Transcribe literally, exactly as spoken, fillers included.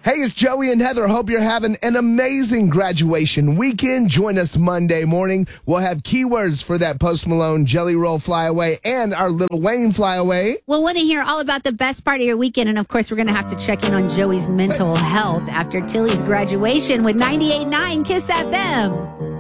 Hey, it's Joey and Heather. Hope you're having an amazing graduation weekend. Join us Monday morning. We'll have keywords for that Post Malone Jelly Roll Flyaway and our Lil Wayne Flyaway. We'll want to hear all about the best part of your weekend. And, of course, we're going to have to check in on Joey's mental health after Tilly's graduation with ninety-eight point nine Kiss F M.